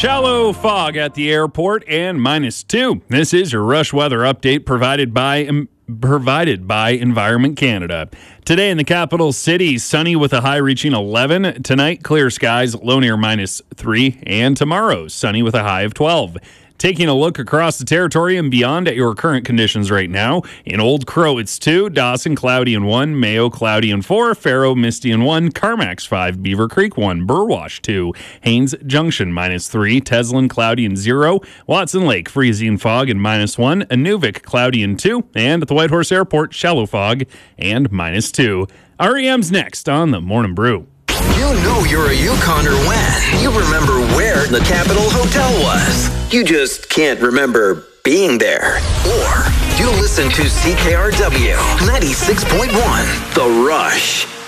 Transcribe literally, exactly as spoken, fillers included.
Shallow fog at the airport and minus two. This is your Rush weather update provided by um, provided by Environment Canada. Today in the capital city, sunny with a high reaching eleven. Tonight, clear skies, low near minus three. And tomorrow, sunny with a high of twelve. Taking a look across the territory and beyond at your current conditions right now. In Old Crow, it's two. Dawson, cloudy and one. Mayo, cloudy and four. Faro, misty and one. Carmack's five. Beaver Creek, one. Burwash, two. Haines Junction, minus three. Teslin, cloudy and zero. Watson Lake, freezing fog and minus one. Inuvik, cloudy and two. And at the Whitehorse Airport, shallow fog and minus two. R E M's next on the Morning Brew. You know you're a Yukoner when you remember where the Capitol Hotel was. You just can't remember being there. Or you listen to C K R W ninety-six point one, The Rush.